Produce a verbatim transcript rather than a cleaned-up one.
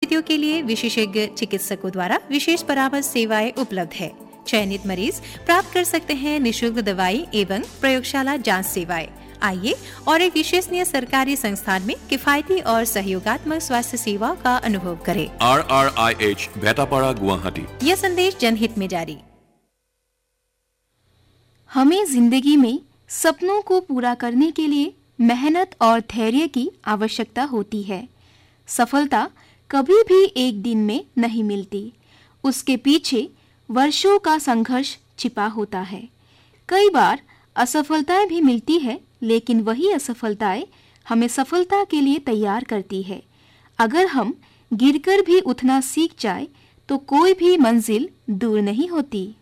स्थितियों के लिए विशेषज्ञ चिकित्सकों द्वारा विशेष परामर्श सेवाएं उपलब्ध है। चयनित मरीज प्राप्त कर सकते हैं निशुल्क दवाई एवं प्रयोगशाला जांच सेवाएं। आइए और एक विश्वसनीय सरकारी संस्थान में किफायती और सहयोगात्मक स्वास्थ्य सेवाओं का अनुभव करें। Are are I H भेटापाड़ा Guwahati. यह संदेश जनहित में जारी। हमें जिंदगी में सपनों को पूरा करने के लिए मेहनत और धैर्य की आवश्यकता होती है। सफलता कभी भी एक दिन में नहीं मिलती, उसके पीछे वर्षों का संघर्ष छिपा होता है। कई बार असफलताएं भी मिलती है, लेकिन वही असफलताएं हमें सफलता के लिए तैयार करती है। अगर हम गिरकर भी उठना सीख जाए तो कोई भी मंजिल दूर नहीं होती।